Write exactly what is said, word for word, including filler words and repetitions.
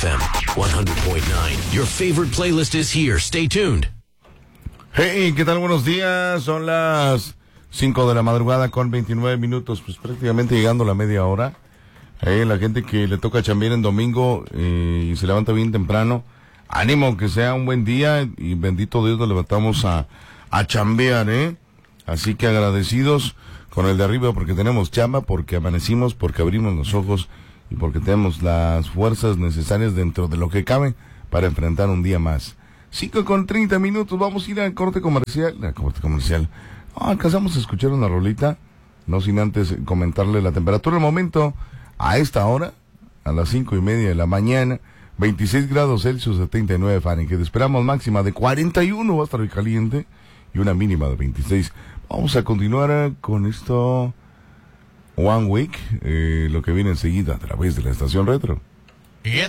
F M one hundred point nine. Your favorite playlist is here. Stay tuned. Hey, ¿qué tal? Buenos días. Son las cinco de la madrugada con veintinueve minutos, pues prácticamente llegando a la media hora. Hey, la gente que le toca chambear en domingo eh, y se levanta bien temprano, ánimo, que sea un buen día y bendito Dios nos levantamos a, a chambear, ¿eh? Así que agradecidos con el de arriba porque tenemos chamba, porque amanecimos, porque abrimos los ojos y porque tenemos las fuerzas necesarias dentro de lo que cabe para enfrentar un día más. cinco con treinta minutos, vamos a ir al corte comercial. A corte comercial. Oh, alcanzamos a escuchar una rolita, no sin antes comentarle la temperatura. El momento, a esta hora, a las cinco y media de la mañana, veintiséis grados Celsius, setenta y nueve Fahrenheit. Esperamos máxima de cuarenta y uno, va a estar muy caliente, y una mínima de veintiséis. Vamos a continuar con esto, One Week, eh, lo que viene enseguida a través de la estación Retro.